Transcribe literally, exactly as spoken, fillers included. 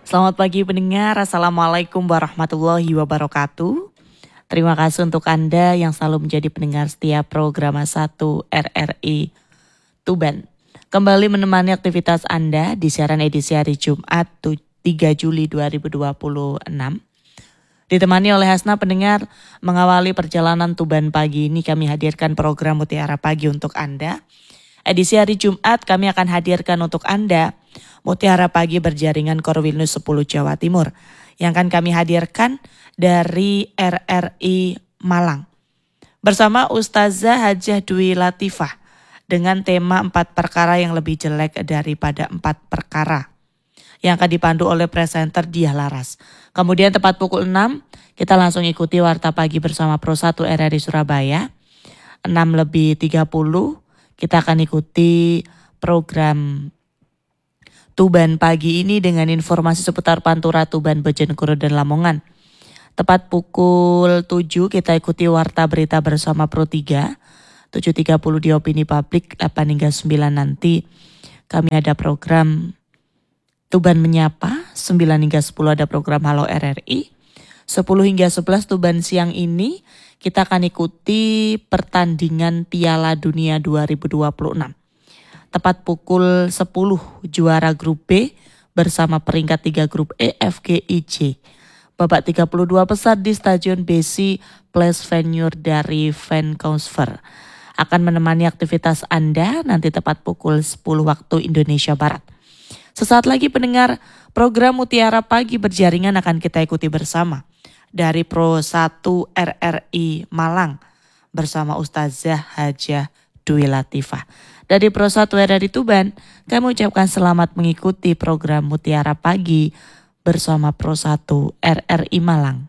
Selamat pagi pendengar, Assalamualaikum warahmatullahi wabarakatuh. Terima kasih untuk Anda yang selalu menjadi pendengar setiap program satu R R I Tuban. Kembali menemani aktivitas Anda di siaran edisi hari Jumat tiga Juli dua ribu dua puluh enam. Ditemani oleh Hasna pendengar, mengawali perjalanan Tuban pagi ini kami hadirkan program Mutiara Pagi untuk Anda. Edisi hari Jumat kami akan hadirkan untuk Anda Mutiara Pagi berjaringan Korwilnus sepuluh Jawa Timur yang akan kami hadirkan dari R R I Malang. Bersama Ustazah Hajah Dwi Latifah dengan tema empat perkara yang lebih jelek daripada empat perkara yang akan dipandu oleh presenter Diah Laras. Kemudian tepat pukul enam kita langsung ikuti Warta Pagi bersama Pro satu R R I Surabaya. enam lebih tiga puluh kita akan ikuti program Tuban pagi ini dengan informasi seputar Pantura, Tuban, Bojonegoro, dan Lamongan. Tepat pukul tujuh kita ikuti Warta Berita bersama Pro tiga. tujuh tiga puluh di Opini Publik, delapan hingga sembilan nanti kami ada program Tuban Menyapa. sembilan hingga sepuluh ada program Halo R R I. sepuluh hingga sebelas Tuban siang ini kita akan ikuti pertandingan Piala Dunia dua ribu dua puluh enam. Tepat pukul sepuluh juara grup B bersama peringkat tiga grup E, F, G, I, J. Babak tiga puluh dua besar di Stadion B C Place Venue dari Vancouver. Akan menemani aktivitas Anda nanti tepat pukul sepuluh waktu Indonesia Barat. Sesaat lagi pendengar, program Mutiara Pagi berjaringan akan kita ikuti bersama dari Pro satu R R I Malang bersama Ustazah Hajah Dwi Latifah. Dari Pro satu R R I Tuban, kami ucapkan selamat mengikuti program Mutiara Pagi bersama Pro satu R R I Malang.